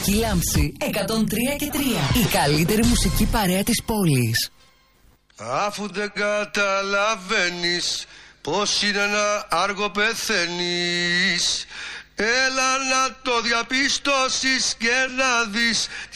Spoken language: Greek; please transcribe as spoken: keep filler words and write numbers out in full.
Μουσική Λάμψη εκατόν τρία και τρία. Η καλύτερη μουσική παρέα της πόλης. Αφού δεν καταλαβαίνεις πως είναι να άργο πεθαίνεις, έλα να το διαπιστώσεις και να δεις